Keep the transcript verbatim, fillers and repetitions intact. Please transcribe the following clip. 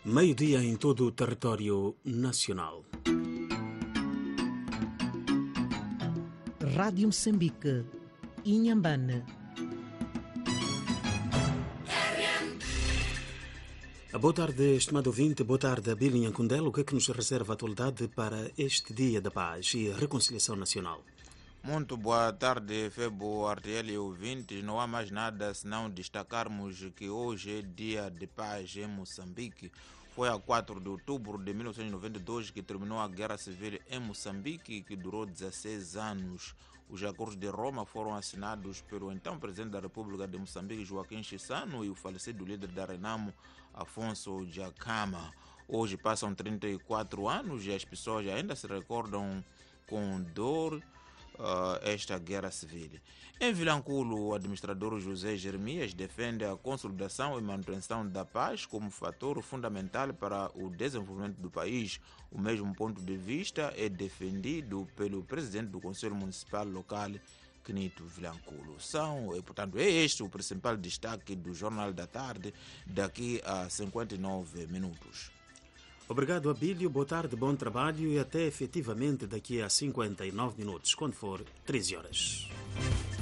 Meio-dia em todo o território nacional. Rádio Moçambique, Inhambane. Boa tarde, estimado ouvinte. Boa tarde, Abílio Nhankundelo. O que é que nos reserva a atualidade para este Dia da Paz e Reconciliação Nacional? Muito boa tarde, Febo, Artiel e ouvintes. Não há mais nada senão destacarmos que hoje é Dia de Paz em Moçambique. Foi a quatro de outubro de mil novecentos e noventa e dois que terminou a Guerra Civil em Moçambique, que durou dezesseis anos. Os acordos de Roma foram assinados pelo então presidente da República de Moçambique, Joaquim Chissano, e o falecido líder da Renamo, Afonso Dhlakama. Hoje passam trinta e quatro anos e as pessoas ainda se recordam com dor Uh, esta guerra civil. Em Vilanculo, o administrador José Jeremias defende a consolidação e manutenção da paz como fator fundamental para o desenvolvimento do país. O mesmo ponto de vista é defendido pelo presidente do Conselho Municipal Local, Knito Vilanculo. São, e, portanto, é este o principal destaque do Jornal da Tarde daqui a cinquenta e nove minutos. Obrigado, Abílio. Boa tarde, bom trabalho e até efetivamente daqui a cinquenta e nove minutos, quando for treze horas.